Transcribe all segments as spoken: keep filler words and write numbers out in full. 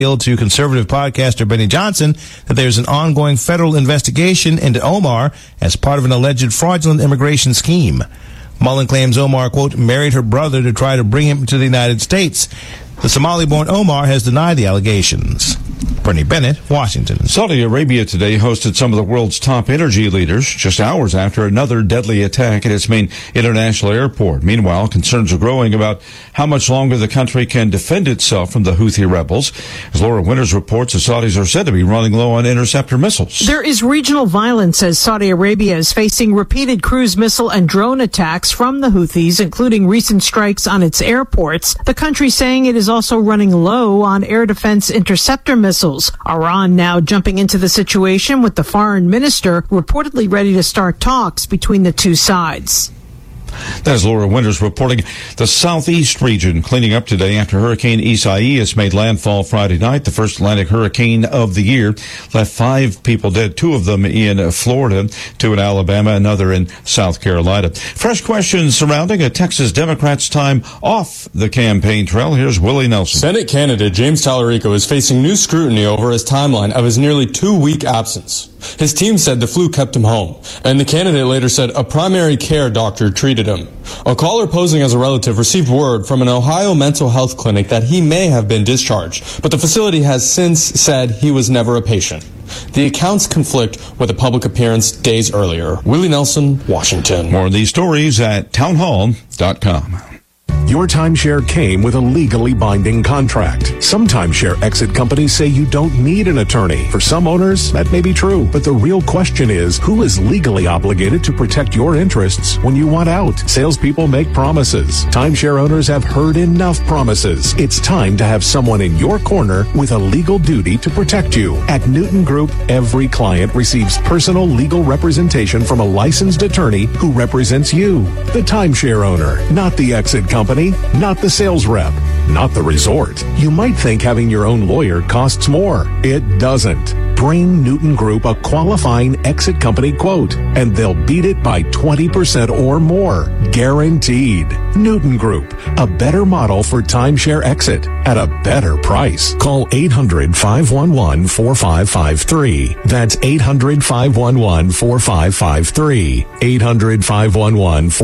to conservative podcaster Benny Johnson that there's an ongoing federal investigation into Omar as part of an alleged fraudulent immigration scheme. Mullen claims Omar, quote, married her brother to try to bring him to the United States. The Somali-born Omar has denied the allegations. Bernie Bennett, Washington. Saudi Arabia today hosted some of the world's top energy leaders just hours after another deadly attack at its main international airport. Meanwhile, concerns are growing about how much longer the country can defend itself from the Houthi rebels. As Laura Winters reports, the Saudis are said to be running low on interceptor missiles. There is regional violence as Saudi Arabia is facing repeated cruise missile and drone attacks from the Houthis, including recent strikes on its airports. The country saying it is also running low on air defense interceptor missiles. Iran now jumping into the situation with the foreign minister reportedly ready to start talks between the two sides. That is Laura Winters reporting. The southeast region cleaning up today after Hurricane Isaias made landfall Friday night. The first Atlantic hurricane of the year left five people dead, two of them in Florida, two in Alabama, another in South Carolina. Fresh questions surrounding a Texas Democrat's time off the campaign trail. Here's Willie Nelson. Senate candidate James Tallarico is facing new scrutiny over his timeline of his nearly two-week absence. His team said the flu kept him home, and the candidate later said a primary care doctor treated him. A caller posing as a relative received word from an Ohio mental health clinic that he may have been discharged, but the facility has since said he was never a patient. The accounts conflict with a public appearance days earlier. Willie Nelson, Washington. More of these stories at townhall dot com. Your timeshare came with a legally binding contract. Some timeshare exit companies say you don't need an attorney. For some owners, that may be true. But the real question is, who is legally obligated to protect your interests when you want out? Salespeople make promises. Timeshare owners have heard enough promises. It's time to have someone in your corner with a legal duty to protect you. At Newton Group, every client receives personal legal representation from a licensed attorney who represents you, the timeshare owner, not the exit company. Not the sales rep, not the resort. You might think having your own lawyer costs more. It doesn't. Bring Newton Group a qualifying exit company quote, and they'll beat it by twenty percent or more. Guaranteed. Newton Group, a better model for timeshare exit at a better price. Call eight hundred, five one one, four five five three. That's eight hundred, five one one, four five five three. eight hundred, five one one, four five five three.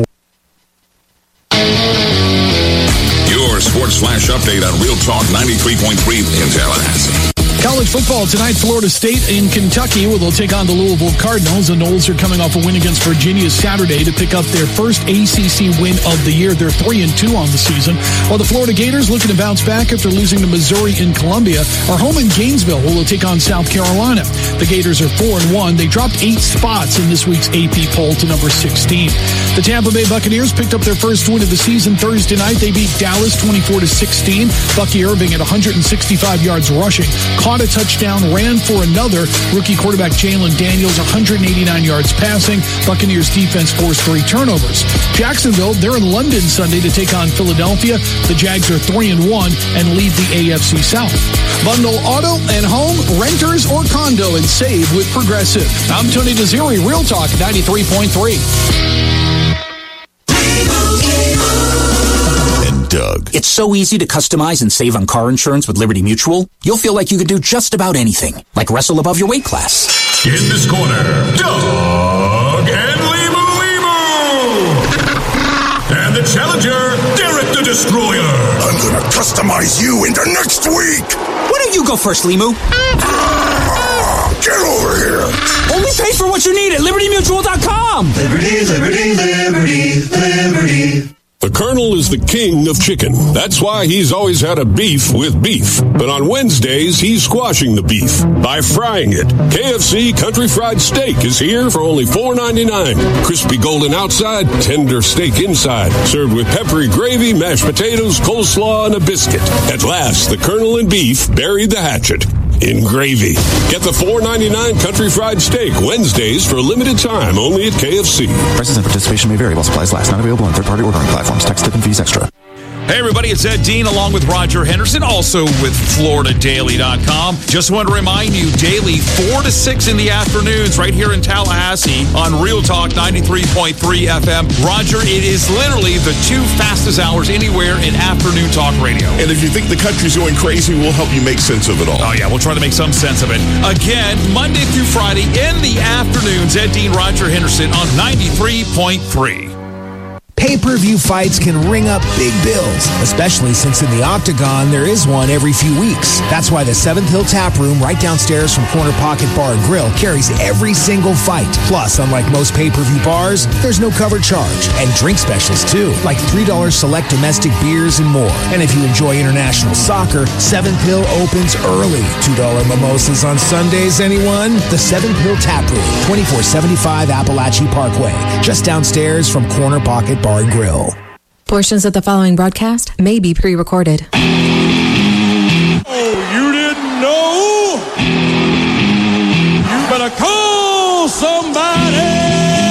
Your Sports Flash update on Real Talk ninety-three point three in Tallahassee. College football tonight, Florida State in Kentucky, where they'll take on the Louisville Cardinals. The Noles are coming off a win against Virginia Saturday to pick up their first A C C win of the year. They're three and two on the season, while the Florida Gators, looking to bounce back after losing to Missouri in Columbia, are home in Gainesville, where they'll take on South Carolina. The Gators are four and one. They dropped eight spots in this week's A P poll to number sixteen. The Tampa Bay Buccaneers picked up their first win of the season Thursday night. They beat Dallas twenty-four to sixteen. Bucky Irving at one hundred sixty-five yards rushing, caught a touchdown, ran for another. Rookie quarterback Jalen Daniels, one hundred eighty-nine yards passing. Buccaneers defense forced three turnovers. Jacksonville, they're in London Sunday to take on Philadelphia. The Jags are three and one and lead the A F C South. Bundle auto and home, renters or condo, and save with Progressive. I'm Tony Desiri, Real Talk ninety-three point three. Doug. It's so easy to customize and save on car insurance with Liberty Mutual. You'll feel like you could do just about anything, like wrestle above your weight class. In this corner, Doug and Limu Limu. And the challenger, Derek the Destroyer. I'm gonna customize you into next week. Why don't you go first, Limu? Get over here. Only pay for what you need at Liberty Mutual dot com. Liberty, Liberty, Liberty, Liberty. The Colonel is the king of chicken. That's why he's always had a beef with beef. But on Wednesdays, he's squashing the beef by frying it. K F C Country Fried Steak is here for only four ninety-nine. Crispy golden outside, tender steak inside. Served with peppery gravy, mashed potatoes, coleslaw, and a biscuit. At last, the Colonel and beef buried the hatchet in gravy. Get the four ninety-nine Country Fried Steak Wednesdays for a limited time only at K F C. Prices and participation may vary while supplies last. Not available on third-party ordering platforms. Tax, tip, and fees extra. Hey, everybody, it's Ed Dean along with Roger Henderson, also with Florida Daily dot com. Just want to remind you, daily four to six in the afternoons right here in Tallahassee on Real Talk ninety-three point three F M. Roger, it is literally the two fastest hours anywhere in afternoon talk radio. And if you think the country's going crazy, we'll help you make sense of it all. Oh, yeah, we'll try to make some sense of it. Again, Monday through Friday in the afternoons, Ed Dean, Roger Henderson on ninety-three point three. Pay-per-view fights can ring up big bills, especially since in the Octagon there is one every few weeks. That's why the Seventh Hill Tap Room right downstairs from Corner Pocket Bar and Grill carries every single fight. Plus, unlike most pay-per-view bars, there's no cover charge. And drink specials too, like three dollars select domestic beers and more. And if you enjoy international soccer, Seventh Hill opens early. two dollars mimosas on Sundays, anyone? The Seventh Hill Tap Room, twenty-four seventy-five Appalachian Parkway, just downstairs from Corner Pocket Bar and Grill. Portions of the following broadcast may be pre-recorded. Oh, you didn't know? You better call somebody!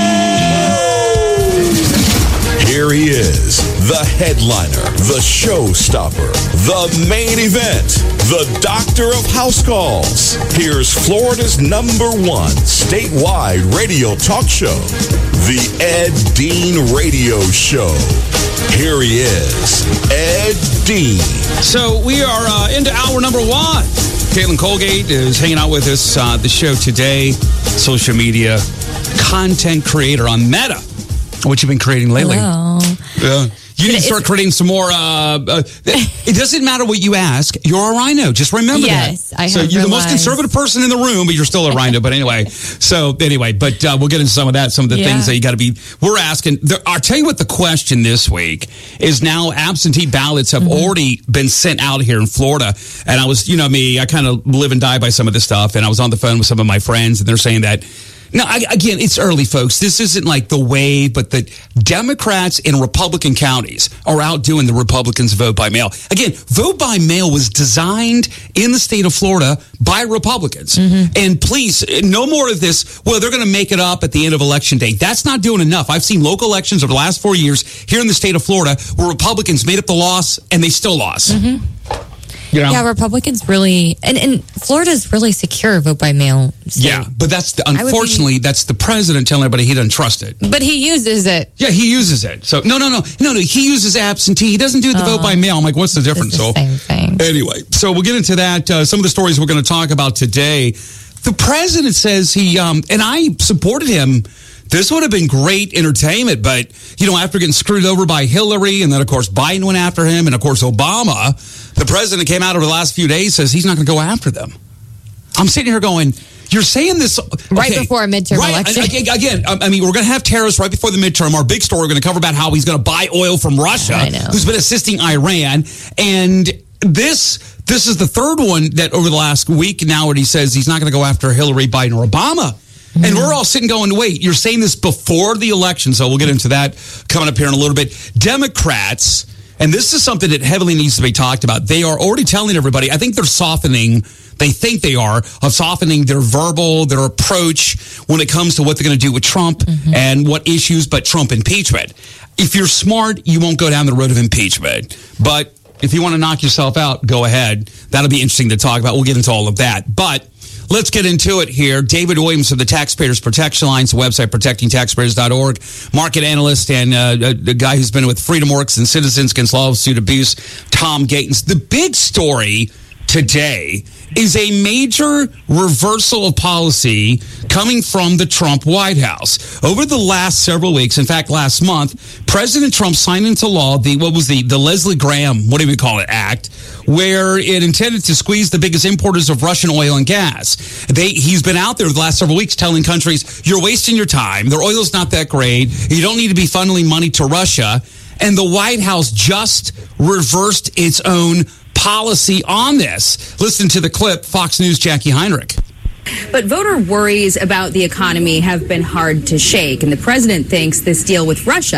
Here he is, the headliner, the showstopper, the main event, the doctor of house calls. Here's Florida's number one statewide radio talk show, the Ed Dean Radio Show. Here he is, Ed Dean. So we are uh, into hour number one. Caitlin Colgate is hanging out with us uh, the show today. Social media content creator on Meta. What you've been creating lately? Hello. Yeah. You need to start creating some more. Uh, uh, it doesn't matter what you ask. You're a rhino. Just remember yes, that. I so have you're realized. the most conservative person in the room, but you're still a rhino. But anyway, so anyway, but uh, we'll get into some of that. Some of the Yeah. things that you got to be. We're asking. There, I'll tell you what the question this week is. Now absentee ballots have Mm-hmm. already been sent out here in Florida, and I was, you know, me. I kind of live and die by some of this stuff, and I was on the phone with some of my friends, and they're saying that. Now, I, again, it's early, folks. This isn't like the wave, but the Democrats in Republican counties are outdoing the Republicans vote by mail. Again, vote by mail was designed in the state of Florida by Republicans. Mm-hmm. And please, no more of this, well, they're going to make it up at the end of election day. That's not doing enough. I've seen local elections over the last four years here in the state of Florida where Republicans made up the loss and they still lost. Mm-hmm. You know? Yeah, Republicans really, and, and Florida's really secure vote by mail. So. Yeah, but that's the, I would unfortunately, be- that's the president telling everybody he doesn't trust it. But he uses it. Yeah, he uses it. So no, no, no, no, no. He uses absentee. He doesn't do the Oh. vote by mail. I'm like, what's the difference? It's the so same thing. anyway, so we'll get into that. Uh, some of the stories we're going to talk about today. The president says he, um, and I supported him. This would have been great entertainment, but, you know, after getting screwed over by Hillary, and then, of course, Biden went after him, and, of course, Obama, the president came out over the last few days, says he's not going to go after them. I'm sitting here going, you're saying this... Right okay, before a midterm right, election. I- I- Again, I I mean, we're going to have tariffs right before the midterm. Our big story, we're going to cover about how he's going to buy oil from Russia, I know. who's been assisting Iran, and... This this is the third one that over the last week now where he says he's not going to go after Hillary, Biden, or Obama. Mm-hmm. And we're all sitting going, wait, you're saying this before the election. So we'll get into that coming up here in a little bit. Democrats, and this is something that heavily needs to be talked about. They are already telling everybody, I think they're softening, they think they are, of softening their verbal, their approach when it comes to what they're going to do with Trump mm-hmm. and what issues, but Trump impeachment. If you're smart, you won't go down the road of impeachment. But if you want to knock yourself out, go ahead. That'll be interesting to talk about. We'll get into all of that. But let's get into it here. David Williams of the Taxpayers Protection Alliance, the website protecting taxpayers dot org, market analyst and uh, a, a guy who's been with FreedomWorks and Citizens Against Lawsuit Abuse, Tom Gatens. The big story today is a major reversal of policy coming from the Trump White House. Over the last several weeks, in fact, last month, President Trump signed into law the, what was the, the Leslie Graham, what do we call it, Act, where it intended to squeeze the biggest importers of Russian oil and gas. They, he's been out there the last several weeks telling countries, you're wasting your time, their oil's not that great, you don't need to be funneling money to Russia. And the White House just reversed its own policy on this. Listen to the clip, Fox News' Jackie Heinrich. But voter worries about the economy have been hard to shake, and the president thinks this deal with Russia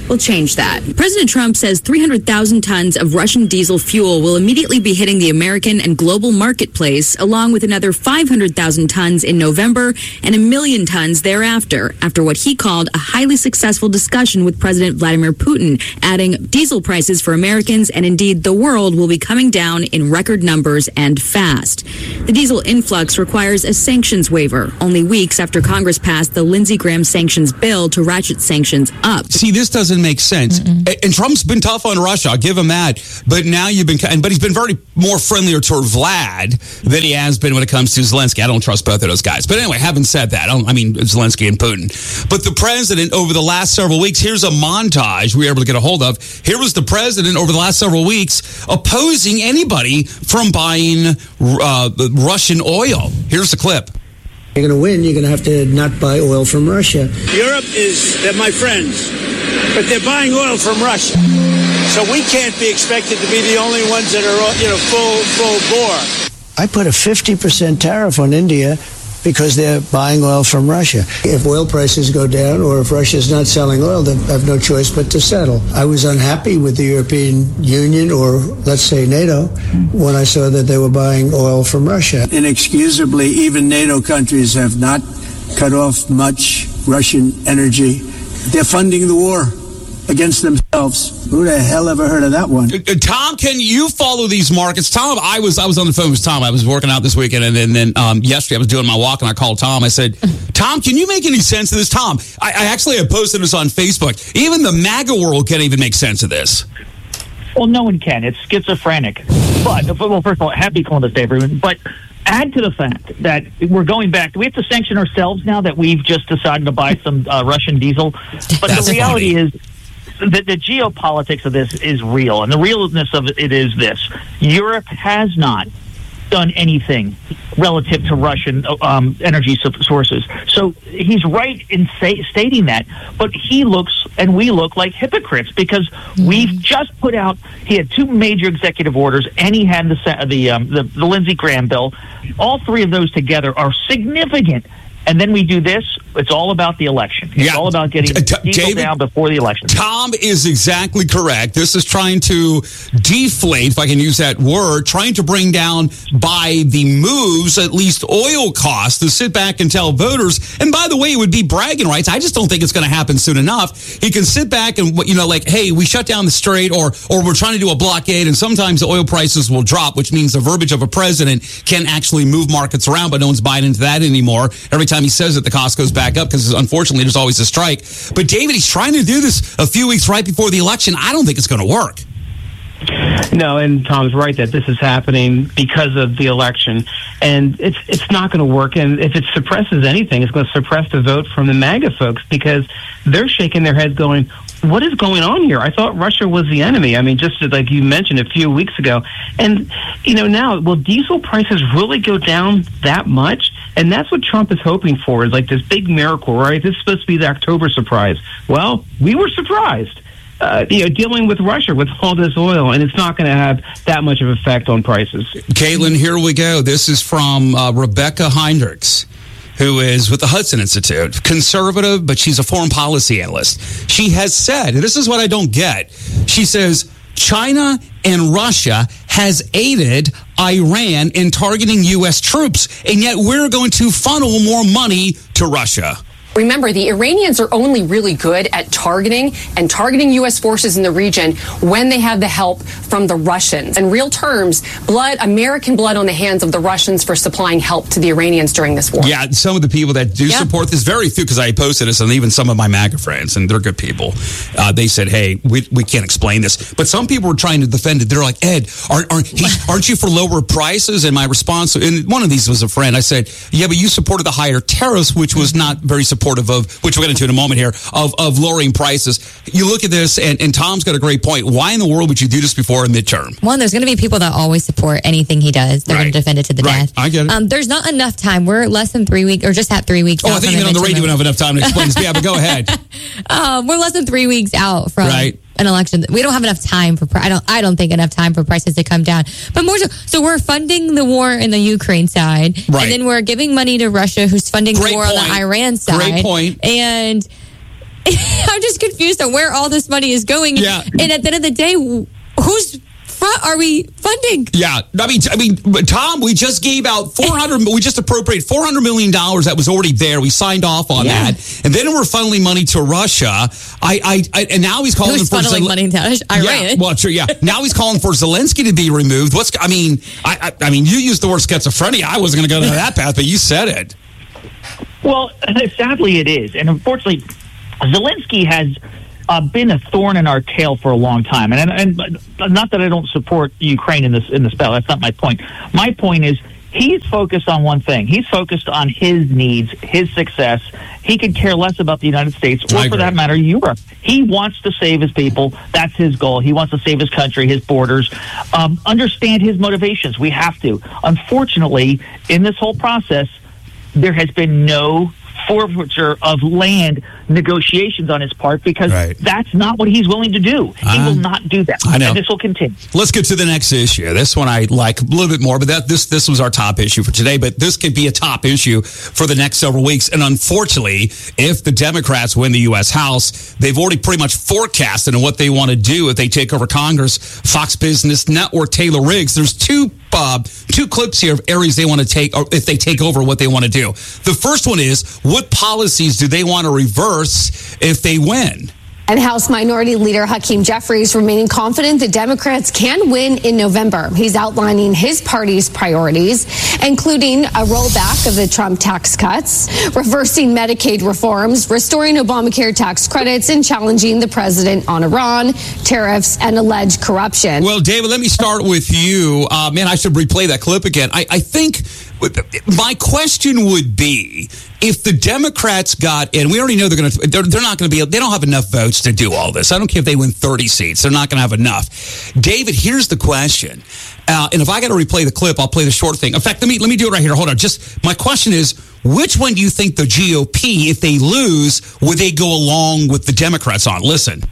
will change that. President Trump says three hundred thousand tons of Russian diesel fuel will immediately be hitting the American and global marketplace, along with another five hundred thousand tons in November and a million tons thereafter, after what he called a highly successful discussion with President Vladimir Putin, adding diesel prices for Americans and indeed the world will be coming down in record numbers and fast. The diesel influx requires a sanctions waiver, only weeks after Congress passed the Lindsey Graham sanctions bill to ratchet sanctions up. See, this doesn't make sense. Mm-mm. And Trump's been tough on Russia. I'll give him that. But now you've been, but he's been very more friendlier toward Vlad than he has been when it comes to Zelensky. I don't trust both of those guys. But anyway, having said that, I, don't, I mean, Zelensky and Putin. But the president over the last several weeks, here's a montage we were able to get a hold of. Here was the president over the last several weeks opposing anybody from buying uh, Russian oil. Here's the clip. You're going to win, you're going to have to not buy oil from Russia. Europe is, they're my friends, but they're buying oil from Russia. So we can't be expected to be the only ones that are, you know, full, full bore. I put a fifty percent tariff on India because they're buying oil from Russia. If oil prices go down or if Russia's not selling oil, then I have no choice but to settle. I was unhappy with the European Union, or let's say NATO, when I saw that they were buying oil from Russia. Inexcusably, even NATO countries have not cut off much Russian energy. They're funding the war against themselves. Who the hell ever heard of that one? Tom, can you follow these markets? Tom, I was I was on the phone with Tom. I was working out this weekend, and then, then um, yesterday I was doing my walk, and I called Tom. I said, Tom, can you make any sense of this? Tom, I, I actually have posted this on Facebook. Even the MAGA world can't even make sense of this. Well, no one can. It's schizophrenic. But, well, first of all, happy Columbus Day, everyone. But add to the fact that we're going back. Do we have to sanction ourselves now that we've just decided to buy some uh, Russian diesel? But That's the reality funny. is, The, the geopolitics of this is real, and the realness of it is this: Europe has not done anything relative to Russian um, energy sources. So he's right in say, stating that, but he looks and we look like hypocrites because mm-hmm. we've just put out. He had two major executive orders, and he had the the, um, the the Lindsey Graham bill. All three of those together are significant. And then we do this. It's all about the election. It's yeah. all about getting T- diesel David, down before the election. Tom is exactly correct. This is trying to deflate, if I can use that word, trying to bring down by the moves, at least oil costs, to sit back and tell voters. And by the way, it would be bragging rights. I just don't think it's going to happen soon enough. He can sit back and, you know, like, hey, we shut down the strait, or or we're trying to do a blockade, and sometimes the oil prices will drop, which means the verbiage of a president can actually move markets around, but no one's buying into that anymore. Every time he says it, the cost goes back up because unfortunately there's always a strike. But David, he's trying to do this a few weeks right before the election. I don't think it's going to work. No, and Tom's right that this is happening because of the election, and it's it's not going to work. And if it suppresses anything, it's going to suppress the vote from the MAGA folks because they're shaking their heads going, what is going on here? I thought Russia was the enemy. I mean, just like you mentioned a few weeks ago. And, you know, now, will diesel prices really go down that much? And that's what Trump is hoping for, is like this big miracle, right? This is supposed to be the October surprise. Well, we were surprised. Uh, you know, dealing with Russia with all this oil, and it's not going to have that much of an effect on prices. Caitlin, here we go. This is from uh, Rebecca Heinrichs, who is with the Hudson Institute, conservative, but she's a foreign policy analyst. She has said, and this is what I don't get, she says, China and Russia has aided Iran in targeting U S troops, and yet we're going to funnel more money to Russia. Remember, the Iranians are only really good at targeting and targeting U S forces in the region when they have the help from the Russians. In real terms, blood, American blood on the hands of the Russians for supplying help to the Iranians during this war. Yeah, some of the people that do yeah. support this, very few, because I posted this, and even some of my MAGA friends, and they're good people, uh, they said, hey, we we can't explain this. But some people were trying to defend it. They're like, Ed, aren't, aren't, he, aren't you for lower prices? And my response, and one of these was a friend, I said, yeah, but you supported the higher tariffs, which was not very supportive. Supportive of, which we'll get into in a moment here, of, of lowering prices. You look at this, and, and Tom's got a great point. Why in the world would you do this before a midterm? One, there's going to be people that always support anything he does. They're right. going to defend it to the right. death. I get it. Um, there's not enough time. We're less than three weeks, or just at three weeks. Oh, out I think from even on the radio we don't have enough time to explain this. Yeah, but go ahead. Um, we're less than three weeks out from right. an election. We don't have enough time for. I don't. I don't think enough time for prices to come down. But more so, so we're funding the war in the Ukraine side, right. and then we're giving money to Russia, who's funding Great the war point. on the Iran side. Great point. And I'm just confused on where all this money is going. Yeah. And at the end of the day, who's front are we funding? Yeah, I mean, I mean, Tom, we just gave out four hundred. We just appropriated four hundred million dollars that was already there. We signed off on yeah. that, and then we're funneling money to Russia. I, I, I and now he's calling Who's for funneling Zel- money to Iran. Yeah, well, sure, yeah. Now he's calling for Zelensky to be removed. What's? I mean, I, I, I mean, you used the word schizophrenia. I wasn't going to go down that path, but you said it. Well, sadly, it is, and unfortunately, Zelensky has. Uh, been a thorn in our tail for a long time, and, and and not that I don't support Ukraine in this in this battle. That's not my point. My point is he's focused on one thing. He's focused on his needs, his success. He could care less about the United States, or for that matter, Europe. He wants to save his people. That's his goal. He wants to save his country, his borders. Um, understand his motivations. We have to. Unfortunately, in this whole process, there has been no forfeiture of land negotiations on his part because right. that's not what he's willing to do. He uh, will not do that. I know. And this will continue. Let's get to the next issue. This one I like a little bit more, but that this this was our top issue for today. But this could be a top issue for the next several weeks. And unfortunately, if the Democrats win the U S House, they've already pretty much forecasted on what they want to do if they take over Congress. Fox Business Network, Taylor Riggs. There's two uh, two clips here of areas they want to take, or if they take over, what they want to do. The first one is, what policies do they want to reverse if they win? And House Minority Leader Hakeem Jeffries remaining confident the Democrats can win in November. He's outlining his party's priorities, including a rollback of the Trump tax cuts, reversing Medicaid reforms, restoring Obamacare tax credits, and challenging the president on Iran, tariffs, and alleged corruption. Well, David, let me start with you. Uh, man, I should replay that clip again. I, I think my question would be, if the Democrats got in, we already know they're going to, they're, they're not going to be, they don't have enough votes to do all this. I don't care if they win thirty seats. They're not going to have enough. David, here's the question. Uh, and if I got to replay the clip, I'll play the short thing. In fact, let me, let me do it right here. Hold on. Just, my question is, which one do you think the G O P, if they lose, would they go along with the Democrats on? Listen.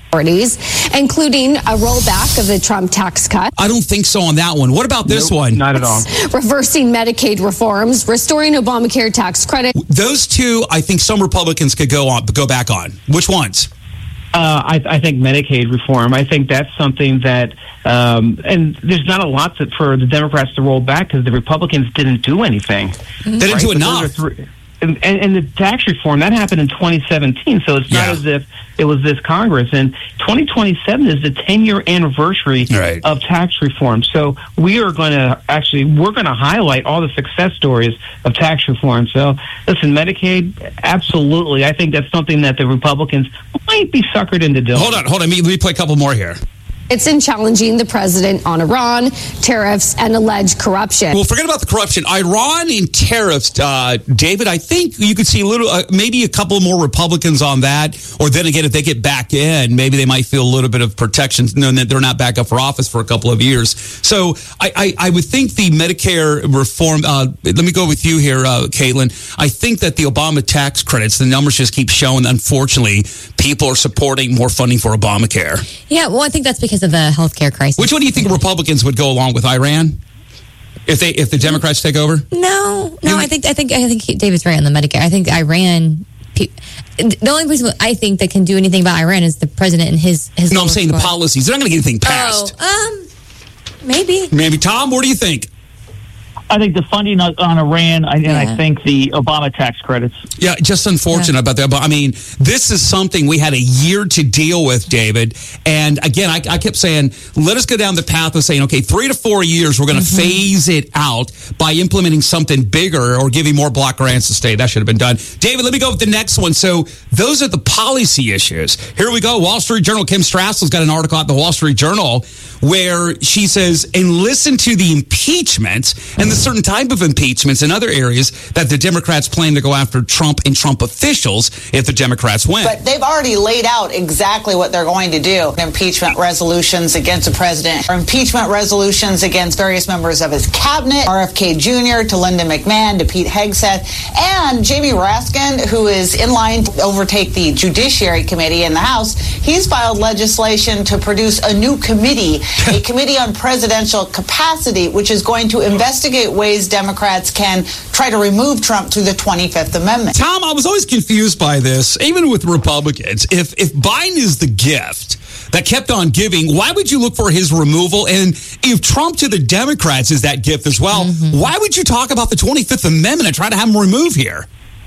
Including a rollback of the Trump tax cut. I don't think so on that one. What about this nope, one? Not at all. Reversing Medicaid reforms, restoring Obamacare tax credit. Those two, I think some Republicans could go on, go back on. Which ones? Uh, I, I think Medicaid reform. I think that's something that, um, and there's not a lot to, for the Democrats to roll back because the Republicans didn't do anything. Mm-hmm. They didn't right? do enough. And, and, and the tax reform, that happened in twenty seventeen, so it's not yeah. as if it was this Congress. And twenty twenty-seven is the ten-year anniversary right. of tax reform. So we are going to actually, we're going to highlight all the success stories of tax reform. So listen, Medicaid, absolutely. I think that's something that the Republicans might be suckered into doing. Hold on, hold on. Let me, let me play a couple more here. It's in challenging the president on Iran, tariffs, and alleged corruption. Well, forget about the corruption. Iran and tariffs, uh, David, I think you could see a little, uh, maybe a couple more Republicans on that. Or then again, if they get back in, maybe they might feel a little bit of protection, knowing that they're not back up for office for a couple of years. So I, I, I would think the Medicare reform, uh, let me go with you here, uh, Caitlin. I think that the Obama tax credits, the numbers just keep showing, unfortunately, people are supporting more funding for Obamacare. Yeah, well, I think that's because of the healthcare crisis. Which one do you think Republicans would go along with? Iran? If they if the Democrats take over? No, no. I think I think I think David's right on the Medicare. I think Iran. The only person I think that can do anything about Iran is the president and his his. No, I'm saying squad. The policies. They're not going to get anything passed. Oh, um, maybe. Maybe Tom. What do you think? I think the funding on, on Iran, and yeah. I think the Obama tax credits. Yeah, just unfortunate yeah. about that. But I mean, this is something we had a year to deal with, David. And again, I, I kept saying, let us go down the path of saying, okay, three to four years, we're going to mm-hmm. phase it out by implementing something bigger or giving more block grants to state. That should have been done. David, let me go with the next one. So those are the policy issues. Here we go. Wall Street Journal. Kim Strassel's got an article at the Wall Street Journal where she says, and listen to the impeachment and the certain type of impeachments in other areas that the Democrats plan to go after Trump and Trump officials if the Democrats win. But they've already laid out exactly what they're going to do. Impeachment resolutions against the president, or impeachment resolutions against various members of his cabinet, R F K Junior to Linda McMahon to Pete Hegseth, and Jamie Raskin, who is in line to overtake the Judiciary Committee in the House. He's filed legislation to produce a new committee, a committee on presidential capacity, which is going to investigate ways Democrats can try to remove Trump through the twenty-fifth Amendment. Tom, I was always confused by this, even with Republicans. If if Biden is the gift that kept on giving, why would you look for his removal? And if Trump to the Democrats is that gift as well, mm-hmm. why would you talk about the twenty-fifth Amendment and try to have him remove here?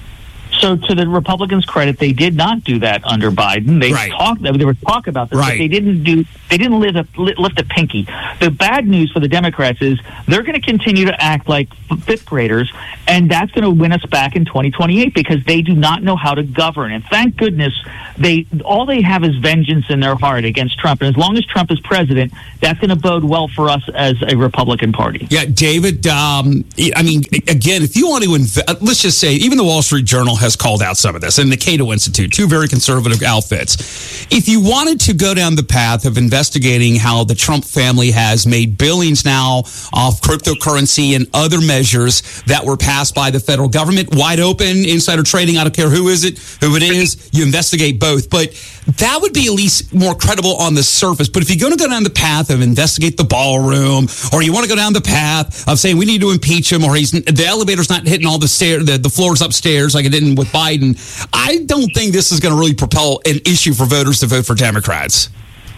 So, to the Republicans' credit, they did not do that under Biden. They right. talked. There was talk about this, right. but they didn't do. They didn't lift a, lift a pinky. The bad news for the Democrats is they're going to continue to act like fifth graders, and that's going to win us back in twenty twenty-eight because they do not know how to govern. And thank goodness they all they have is vengeance in their heart against Trump. And as long as Trump is president, that's going to bode well for us as a Republican Party. Yeah, David. Um, I mean, again, if you want to, inv- let's just say, even the Wall Street Journal has called out some of this, and the Cato Institute, two very conservative outfits. If you wanted to go down the path of investigating how the Trump family has made billions now off cryptocurrency and other measures that were passed by the federal government, wide open, insider trading, I don't care who is it, who it is, you investigate both. But that would be at least more credible on the surface. But if you're going to go down the path of investigate the ballroom, or you want to go down the path of saying we need to impeach him, or he's the elevator's not hitting all the stair, the, the floors upstairs like it didn't with Biden, I don't think this is going to really propel an issue for voters to vote for Democrats.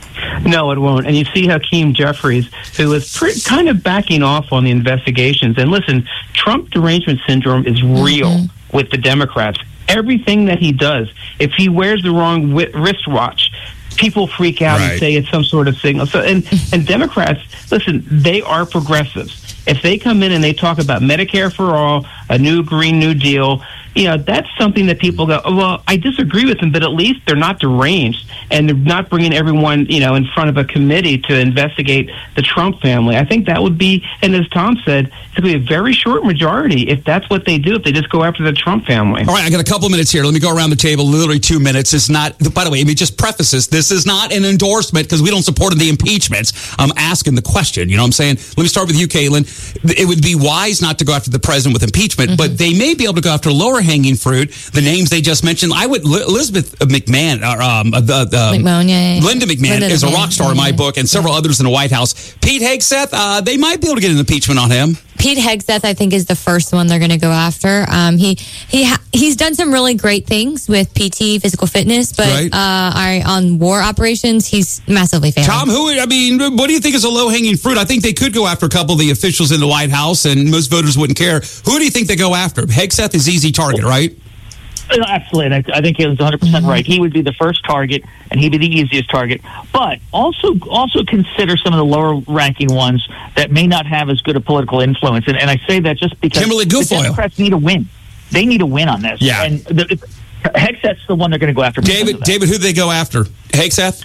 No, it won't. And you see Hakeem Jeffries, who is pretty, kind of backing off on the investigations. And listen, Trump derangement syndrome is real mm-hmm. with the Democrats. Everything that he does, if he wears the wrong wi- wristwatch, people freak out right. and say it's some sort of signal. So, and, and Democrats, listen, they are progressives. If they come in and they talk about Medicare for all, a new Green New Deal, you know, that's something that people go, oh, well, I disagree with them, but at least they're not deranged and they're not bringing everyone, you know, in front of a committee to investigate the Trump family. I think that would be, and as Tom said, it's going to be a very short majority if that's what they do, if they just go after the Trump family. All right, I got a couple minutes here. Let me go around the table, literally two minutes. It's not, by the way, let me just preface this. This is not an endorsement because we don't support the impeachments. I'm asking the question, you know what I'm saying? Let me start with you, Caitlin. It would be wise not to go after the president with impeachment, mm-hmm. but they may be able to go after lower hanging fruit, the names they just mentioned. I would Elizabeth McMahon, or um, the, the McMahon, yeah, yeah. Linda McMahon Linda is McMahon. a rock star in my book, and several yeah. others in the White House. Pete Hegseth, uh, they might be able to get an impeachment on him. Pete Hegseth, I think, is the first one they're going to go after. Um, he he ha- he's done some really great things with P T, physical fitness, but right. uh, on war operations, he's massively failing. Tom, who? I mean, what do you think is a low hanging fruit? I think they could go after a couple of the officials in the White House, and most voters wouldn't care. Who do you think they go after? Hegseth is easy target, right? Absolutely. I, I think he was one hundred percent right. He would be the first target, and he'd be the easiest target. But also also consider some of the lower-ranking ones that may not have as good a political influence. And, and I say that just because Kimberly the Democrats need a win. They need a win on this. Yeah. And the, Hegseth's the one they're going to go after. David, David, who do they go after? Hegseth?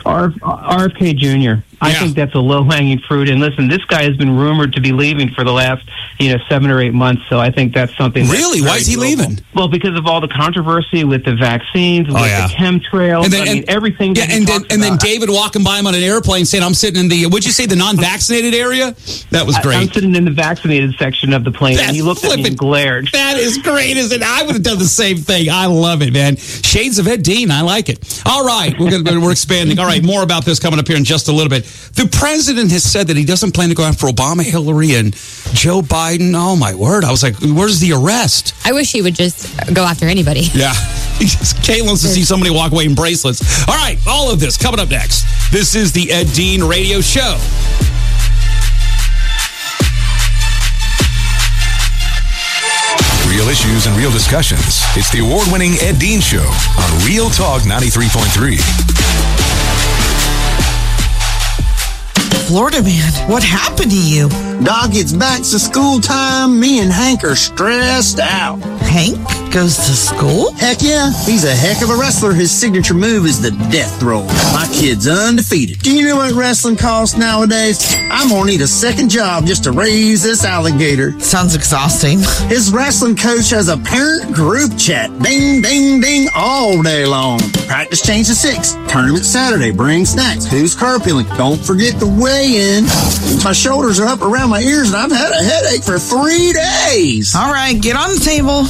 R F K Junior I yeah. think that's a low-hanging fruit. And listen, this guy has been rumored to be leaving for the last, you know, seven or eight months. So I think that's something. Really? That's Why is he doable. leaving? Well, because of all the controversy with the vaccines, with oh, yeah. the chemtrails, and then, I mean, and, everything. Yeah, that and then and then about. David walking by him on an airplane saying, "I'm sitting in the what'd you say, the non-vaccinated area?" That was great. I, I'm sitting in the vaccinated section of the plane, That's and he looked flipping. at me and glared. That is great, isn't it? I would have done the same thing. I love it, man. Shades of Ed Dean. I like it. All right, we're gonna, we're expanding. All right, more about this coming up here in just a little bit. The president has said that he doesn't plan to go after Obama, Hillary, and Joe Biden. Oh, my word. I was like, where's the arrest? I wish he would just go after anybody. Yeah. Caitlin wants to see somebody walk away in bracelets. All right, all of this coming up next. This is the Ed Dean Radio Show. Real issues and real discussions. It's the award-winning Ed Dean Show on Real Talk ninety-three point three. Florida man, what happened to you? Doc, it's back to school time. Me and Hank are stressed out. Hank goes to school? Heck yeah. He's a heck of a wrestler. His signature move is the death roll. My kid's undefeated. Do you know what wrestling costs nowadays? I'm gonna need a second job just to raise this alligator. Sounds exhausting. His wrestling coach has a parent group chat. Ding, ding, ding all day long. Practice change to six. Tournament Saturday. Bring snacks. Who's carpooling? Don't forget the weigh-in. My shoulders are up around my ears and I've had a headache for three days. All right, get on the table.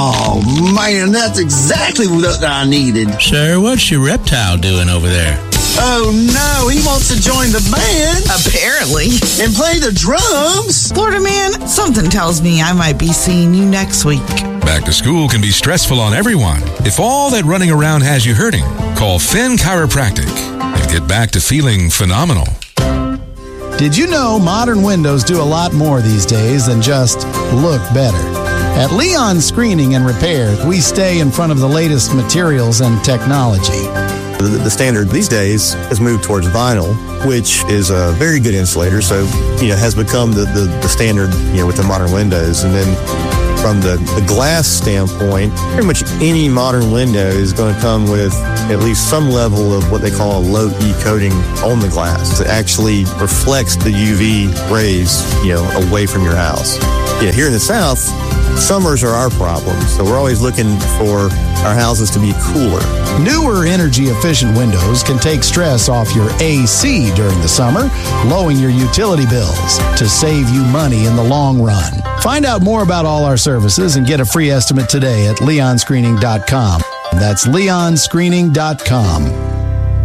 Oh, man, that's exactly what I needed. Sir, what's your reptile doing over there? Oh no, he wants to join the band. Apparently. And play the drums. Florida man, something tells me I might be seeing you next week. Back to school can be stressful on everyone. If all that running around has you hurting, call Finn Chiropractic and get back to feeling phenomenal. Did you know modern windows do a lot more these days than just look better? At Leon Screening and Repair, we stay in front of the latest materials and technology. The, the standard these days has moved towards vinyl, which is a very good insulator, so you know has become the, the, the standard you know with the modern windows. And then from the, the glass standpoint, pretty much any modern window is going to come with at least some level of what they call a low E coating on the glass. It actually reflects the U V rays, you know, away from your house. Yeah, here in the South, summers are our problem, so we're always looking for our houses to be cooler. Newer energy-efficient windows can take stress off your A C during the summer, lowering your utility bills to save you money in the long run. Find out more about all our services and get a free estimate today at leon screening dot com. That's leon screening dot com.